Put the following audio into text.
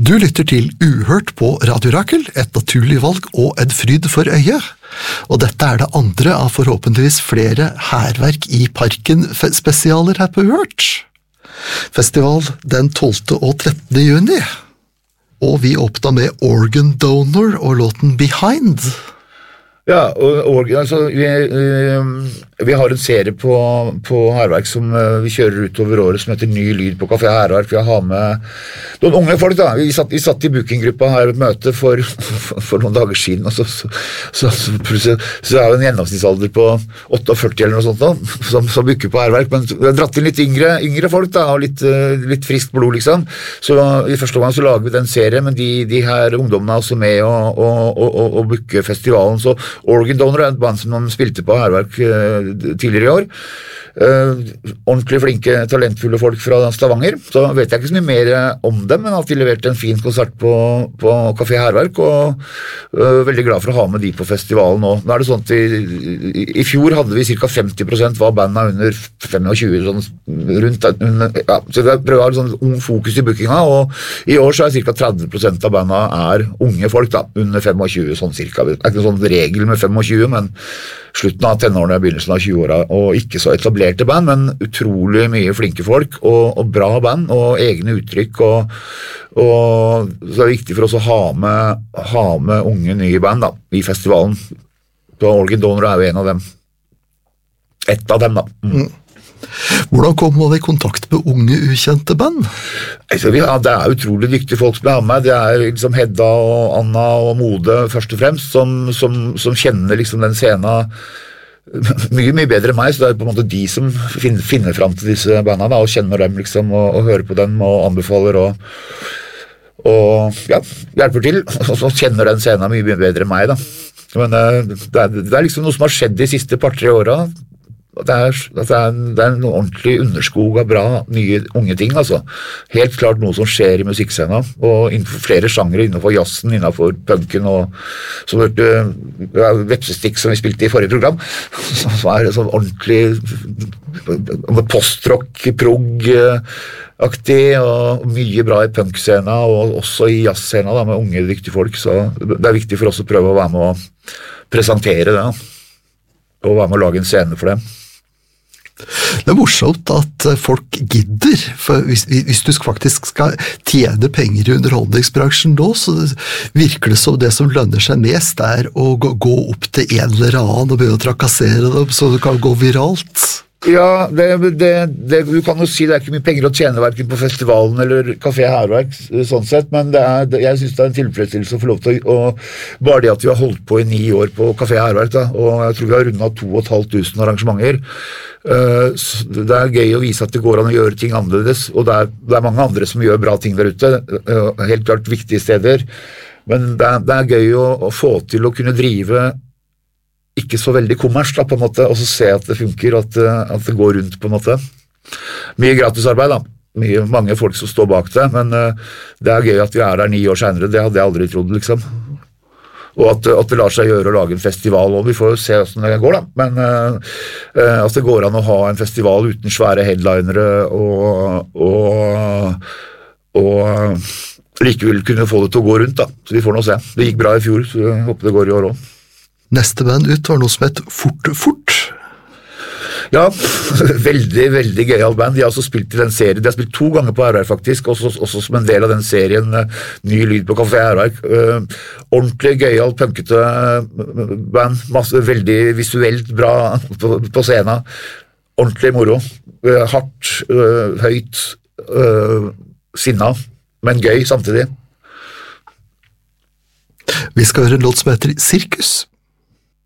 Du lytter til Uhørt på Radio Rakel, et naturlig valg og en fryd for øyet. Og dette det andre av forhåpentligvis flere hærverk i parken spesialer her på Uhørt. Festival den 12. og 13. juni. Og vi åpna med Organ Donor og låten Behind. Ja, og altså, vi har en serie på Hærverk som vi kjører utover året som heter Ny Lyd på Café Hærverk. Vi har med noen unge folk da. Vi satt i bookinggruppa her et møte for noen dager siden, og så en gjennomsnittsalder på 48 eller noe sånt da, som booker på Hærverk, men vi har dratt inn litt yngre folk da, og litt friskt blod liksom. Så i første gang så lager vi den serien, men de her ungdommene er også med og booker festivalen, så Organ Donor et band som de spilte på Hærverk tidligere i år. Ordentlig flinke, talentfulle folk fra Stavanger, så vet jeg ikke så mye mer om dem, men at de leverte en fin konsert på Café Hærverk, og veldig glad for å ha med de på festivalen nå. Nå det sånn at i fjor hadde vi cirka 50% var bandet under 25, sånn rundt, ja, så vi prøver å ha sånn ung fokus i bookinga, og i år så cirka 30% av bandet unge folk da, under 25, sånn cirka. Det ikke en sånn regel med 25, men slutten av tenårene, begynnelsen av 20-åra, og ikke så etablerte band, men utrolig mye flinke folk, og bra band, og egne uttrykk, og så det viktig for oss å ha med unge nye band da, i festivalen. Så Organ Donor jo en av dem. Et av dem da. Hvordan kommer man i kontakt med unge, ukjente band? Altså, det utrolig dyktige folk som har med. Det liksom Hedda og Anna og Mode først og fremst, som kjenner liksom den scenen mye bedre enn meg, så det på en måte de som finner frem til disse bandene da, og kjenner dem liksom, og hører på dem og anbefaler og ja, hjelper til, og så kjenner den scenen mye bedre enn meg da. Men det liksom noe som har skjedd de siste par-tre åra. Det en ordentlig underskog av bra, nye, unge ting, altså. Helt klart noe som skjer i musikkscenen, og innenfor flere sjangere, innenfor jazzen, innenfor punken, og som hørte Vepsestikk som vi spilte i forrige program, så det sånn ordentlig postrock, prog-aktig, og mye bra i punkscenen, og også i jazzscenen da, med unge, dyktige folk, så det viktig for oss å prøve å være med å presentere det, og være med å lage en scene for dem. Det morsomt at folk gidder, for hvis du faktisk skal tjene penger i underholdningsbransjen nå, så virker det som det som lønner seg mest å gå opp til en eller annen og begynne å trakassere dem, så det kan gå viralt. Ja, du kan jo si det ikke mye penger å tjene hverken på festivalen eller Café Hærverk, sånn sett, men jeg synes det en tilfredsstillelse å få lov til å bare det at vi har holdt på i 9 år på Café Hærverk, da, og jeg tror vi har rundet 2500 arrangementer. Det gøy å vise at det går an å gjøre ting annerledes, og det mange andre som gjør bra ting der ute, helt klart viktige steder, men det gøy å få til å kunne drive ikke så veldig kommers da, på en måte, og så se at det funker, at det går rundt på en måte. Mye gratisarbeid da, mange folk som står bak det, men det gøy at vi der 9 år senere, det hadde jeg aldri trodd liksom. Og at det lar seg gjøre å lage en festival, og vi får jo se hvordan det går da, men at det går an å ha en festival uten svære headlinere, og likevel kunne få det til å gå rundt da, så vi får nå se. Det gikk bra i fjor, så jeg håper det går i år også. Neste band ut var noe som het Fort. Ja, veldig gøyal band. De har også spilt i den serien. De har spilt 2 ganger på Hærverk faktisk, også som en del av den serien Ny Lyd på Café Hærverk. Ordentlig gøyal, punkete band. Veldig visuelt bra på scenen. Ordentlig moro. Hardt, høyt, sinna, men gøy samtidig. Vi skal høre en låt som heter Sirkus.